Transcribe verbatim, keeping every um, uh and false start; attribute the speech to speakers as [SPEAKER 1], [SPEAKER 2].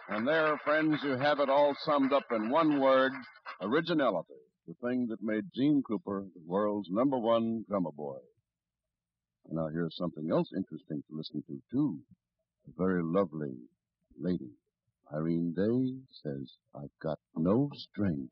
[SPEAKER 1] And there, friends, you have it all summed up in one word, originality, the thing that made Gene Krupa the world's number one drummer boy. And now here's something else interesting to listen to, too. A very lovely lady, Irene Day, says, I've got no strength.